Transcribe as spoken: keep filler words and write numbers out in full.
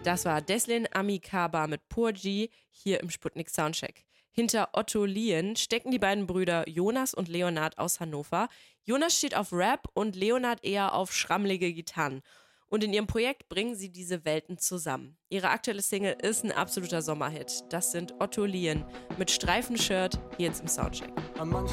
Das war Deslin Amikaba mit Purji hier im Sputnik Soundcheck. Hinter Otto Lien stecken die beiden Brüder Jonas und Leonard aus Hannover. Jonas steht auf Rap und Leonard eher auf schrammelige Gitarren. Und in ihrem Projekt bringen sie diese Welten zusammen. Ihre aktuelle Single ist ein absoluter Sommerhit. Das sind Otto Lien mit Streifenshirt hier jetzt im Soundcheck.